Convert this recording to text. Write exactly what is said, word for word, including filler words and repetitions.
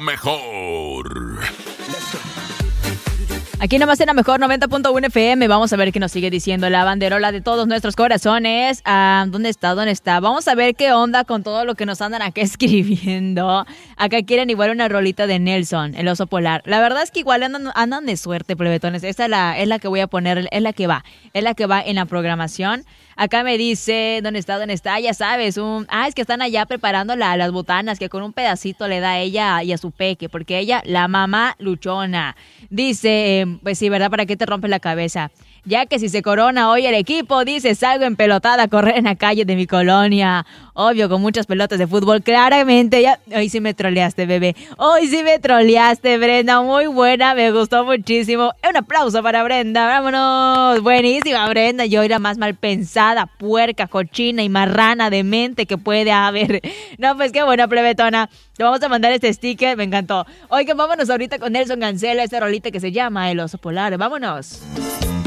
mejor. Aquí nomás en la mejor noventa punto uno F M. Vamos a ver qué nos sigue diciendo la banderola de todos nuestros corazones. Ah, ¿Dónde está? ¿Dónde está? Vamos a ver qué onda con todo lo que nos andan acá escribiendo. Acá quieren igual una rolita de Nelson, el oso polar. La verdad es que igual andan, andan de suerte, plebetones. Esta es la, es la que voy a poner, es la que va. Es la que va en la programación. Acá me dice, ¿dónde está? ¿Dónde está? Ya sabes, un... Ah, es que están allá preparando la, las botanas que con un pedacito le da a ella y a su peque, porque ella, la mamá luchona. Dice, pues sí, ¿verdad? ¿Para qué te rompes la cabeza? Ya que si se corona hoy el equipo, dice, salgo empelotada a correr en la calle de mi colonia. Obvio, con muchas pelotas de fútbol, claramente. Ya, hoy sí me troleaste, bebé. Hoy sí me troleaste, Brenda. Muy buena, me gustó muchísimo. Un aplauso para Brenda, vámonos. Buenísima, Brenda. Yo era más mal pensada, puerca, cochina y marrana de mente que puede haber. No, pues qué buena, plebetona. Te vamos a mandar este sticker, me encantó. Oigan, vámonos ahorita con Nelson Gancela, esta rolita que se llama El Oso Polar. Vámonos.